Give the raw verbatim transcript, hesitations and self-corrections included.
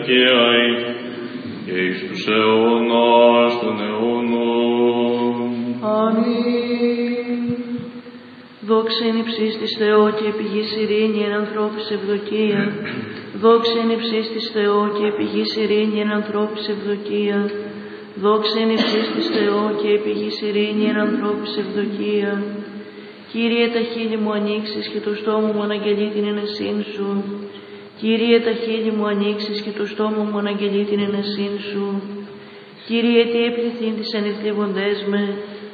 και αη, και εις τους αιώνας των αιώνων. Αμήν. Δόξα εν υψής της Θεό και επί γης ειρήνη εν ανθρώπης ευδοκία. Δόξα εν υψής της Θεό και επί γης ειρήνη εν ανθρώπης ευδοκία. Δόξα εν υψής της Θεό και επί γης ειρήνη εν ανθρώπης ευδοκία. Κύριε, τα χείλη μου ανοίξεις και το στόμα μου αναγγελεί την ενεσύν σου. Κύριε, τα χείλη μου ανοίξεις και το στόμα μου αναγγελεί την ενεσύν σου. Κύριε, τι επιθύν τις ανεθλίβοντές με,